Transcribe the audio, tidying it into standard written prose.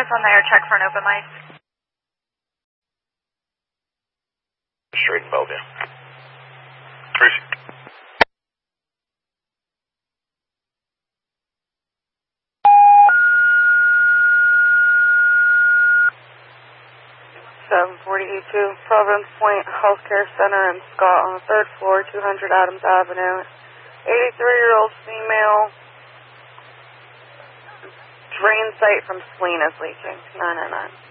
units on there, check for an open mic. Straight and Bellevue. Tracy. Providence Point Healthcare Center in Scott on the 3rd floor, 200 Adams Avenue. 83-year-old female. Drain site from spleen is leaking. 999.